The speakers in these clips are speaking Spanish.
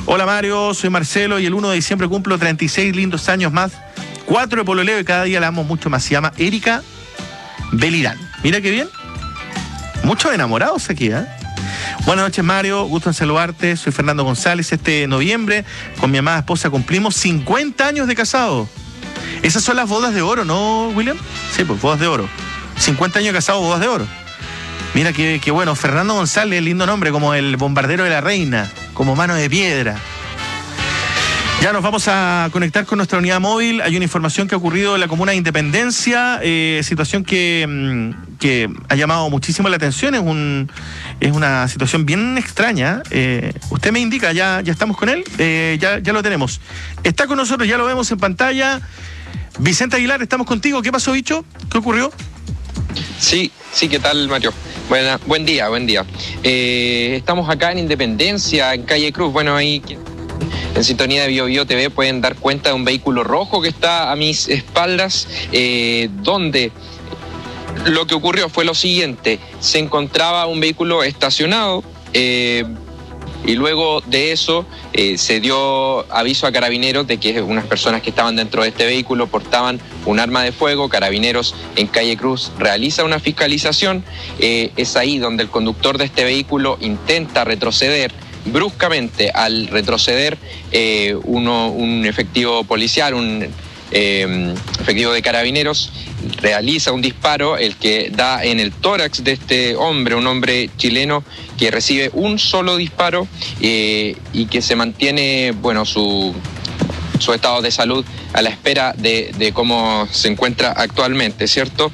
Hola Mario, soy Marcelo y el 1 de diciembre cumplo 36 lindos años más. 4 de pololeo y cada día la amo mucho más. Se llama Erika Belirán. Mira qué bien. Muchos enamorados aquí, ¿eh? Buenas noches Mario, gusto en saludarte. Soy Fernando González. Este noviembre con mi amada esposa cumplimos 50 años de casado. Esas son las bodas de oro, ¿no, William? Sí, pues bodas de oro. 50 años de casado, bodas de oro. Mira qué bueno, Fernando González, lindo nombre, como el bombardero de la reina, como mano de piedra. Ya nos vamos a conectar con nuestra unidad móvil. Hay una información que ha ocurrido en la comuna de Independencia, situación que ha llamado muchísimo la atención. Es una situación bien extraña. Usted me indica, ya estamos con él, ya lo tenemos. Está con nosotros, ya lo vemos en pantalla. Vicente Aguilar, estamos contigo. ¿Qué pasó, bicho? ¿Qué ocurrió? Sí, ¿qué tal, Mario? Buen día. Estamos acá en Independencia, en Calle Cruz. Bueno, ahí en sintonía de BioBio TV pueden dar cuenta de un vehículo rojo que está a mis espaldas, donde lo que ocurrió fue lo siguiente. Se encontraba un vehículo estacionado, y luego de eso se dio aviso a Carabineros de que unas personas que estaban dentro de este vehículo portaban un arma de fuego. Carabineros en Calle Cruz realiza una fiscalización. Es ahí donde el conductor de este vehículo intenta retroceder. Bruscamente, al retroceder, un efectivo policial, un efectivo de Carabineros, realiza un disparo, el que da en el tórax de este hombre, un hombre chileno que recibe un solo disparo y que se mantiene, bueno, su estado de salud a la espera de cómo se encuentra actualmente, ¿cierto?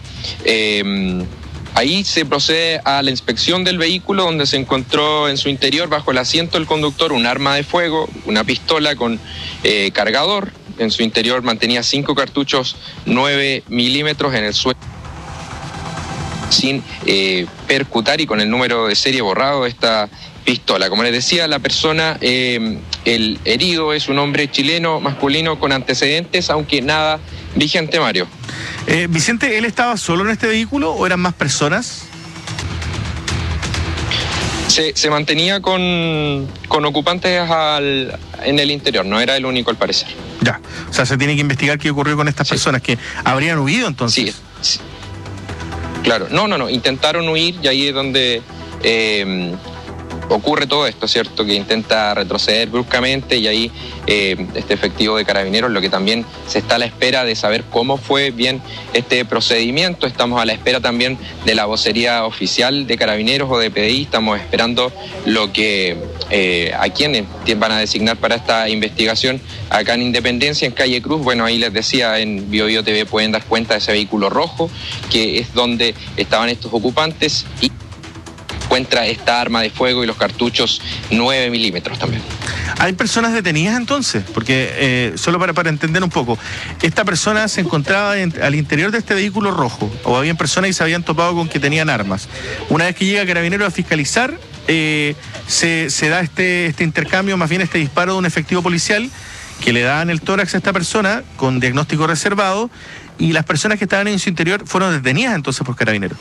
Ahí se procede a la inspección del vehículo, donde se encontró en su interior, bajo el asiento del conductor, un arma de fuego, una pistola con cargador. En su interior mantenía 5 cartuchos 9 milímetros en el suelo, sin percutar y con el número de serie borrado de esta pistola. Como les decía, la persona, el herido es un hombre chileno, masculino, con antecedentes, aunque nada vigente, Mario. Vicente, ¿él estaba solo en este vehículo o eran más personas? Se mantenía con ocupantes en el interior, no era el único al parecer. Ya, o sea, se tiene que investigar qué ocurrió con estas personas que habrían huido entonces. Sí. Claro, no, intentaron huir y ahí es donde ocurre todo esto, ¿cierto? Que intenta retroceder bruscamente y ahí este efectivo de Carabineros, lo que también se está a la espera de saber cómo fue bien este procedimiento. Estamos a la espera también de la vocería oficial de Carabineros o de PDI. Estamos esperando lo que a quienes van a designar para esta investigación acá en Independencia, en Calle Cruz. Bueno, ahí les decía, en BioBio TV pueden dar cuenta de ese vehículo rojo, que es donde estaban estos ocupantes, y encuentra esta arma de fuego y los cartuchos 9 milímetros también. ¿Hay personas detenidas entonces? Porque, solo para entender un poco, esta persona se encontraba al interior de este vehículo rojo, o habían personas y se habían topado con que tenían armas. Una vez que llega Carabineros a fiscalizar, se da este intercambio, más bien este disparo de un efectivo policial que le da en el tórax a esta persona con diagnóstico reservado, y las personas que estaban en su interior fueron detenidas entonces por Carabineros.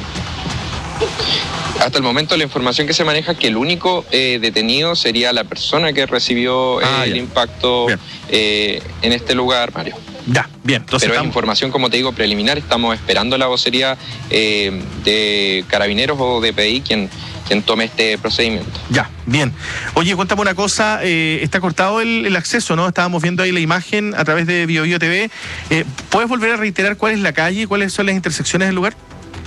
Hasta el momento la información que se maneja es que el único detenido sería la persona que recibió el impacto en este lugar, Mario. Ya, bien. Entonces, pero es información, como te digo, preliminar. Estamos esperando la vocería de Carabineros o de PDI quien tome este procedimiento. Ya, bien. Oye, cuéntame una cosa, está cortado el acceso, ¿no? Estábamos viendo ahí la imagen a través de BioBio TV. ¿Puedes volver a reiterar cuál es la calle, cuáles son las intersecciones del lugar?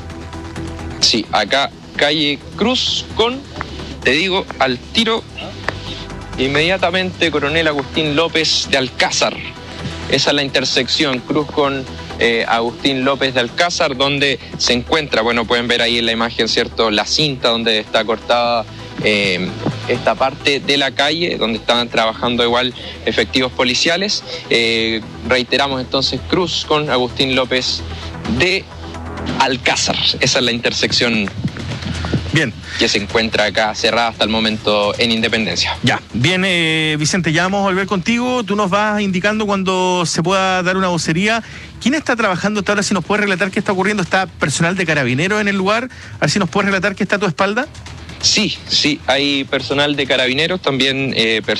Sí, acá Calle Cruz con, te digo, al tiro, inmediatamente Coronel Agustín López de Alcázar. Esa es la intersección, Cruz con Agustín López de Alcázar, donde se encuentra, bueno, pueden ver ahí en la imagen, ¿cierto?, la cinta donde está cortada esta parte de la calle, donde estaban trabajando igual efectivos policiales. Reiteramos entonces, Cruz con Agustín López de Alcázar. Esa es la intersección. Bien. Que se encuentra acá cerrada hasta el momento en Independencia. Ya, bien, Vicente, ya vamos a volver contigo. Tú nos vas indicando cuando se pueda dar una vocería. ¿Quién está trabajando hasta ahora? Si nos puedes relatar qué está ocurriendo. ¿Está personal de Carabineros en el lugar? A ver si nos puedes relatar qué está a tu espalda. Sí, hay personal de Carabineros, también